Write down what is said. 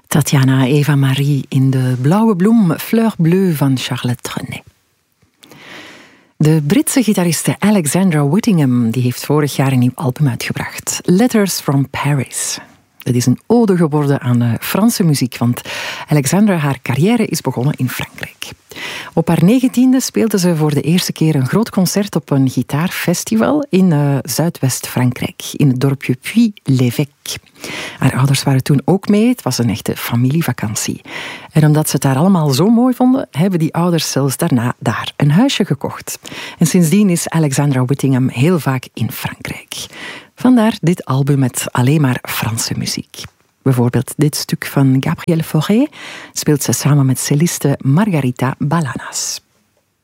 Tatjana Eva-Marie in de blauwe bloem Fleur Bleue van Charlotte Trenet. De Britse gitariste Alexandra Whittingham die heeft vorig jaar een nieuw album uitgebracht. Letters from Paris. Het is een ode geworden aan de Franse muziek, want Alexandra, haar carrière is begonnen in Frankrijk. Op haar 19e speelde ze voor de eerste keer een groot concert op een gitaarfestival in Zuidwest-Frankrijk, in het dorpje Puy-l'Évêque. Haar ouders waren toen ook mee, het was een echte familievakantie. En omdat ze het daar allemaal zo mooi vonden, hebben die ouders zelfs daarna daar een huisje gekocht. En sindsdien is Alexandra Whittingham heel vaak in Frankrijk. Vandaar dit album met alleen maar Franse muziek. Bijvoorbeeld dit stuk van Gabrielle Fauré speelt ze samen met celliste Margarita Balanas.